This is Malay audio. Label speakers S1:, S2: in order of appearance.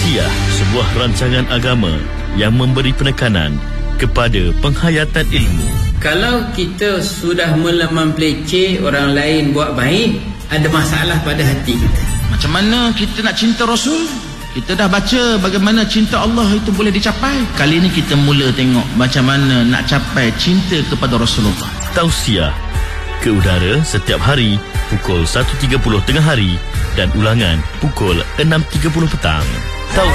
S1: Tausiah, sebuah rancangan agama yang memberi penekanan kepada penghayatan ilmu.
S2: Kalau kita sudah mula mempeleceh orang lain buat baik, ada masalah pada hati kita.
S3: Macam mana kita nak cinta Rasul? Kita dah baca bagaimana cinta Allah itu boleh dicapai. Kali ini kita mula tengok macam mana nak capai cinta kepada Rasulullah.
S1: Tausiah ke udara setiap hari pukul 1.30 tengah hari dan ulangan pukul 6.30 petang.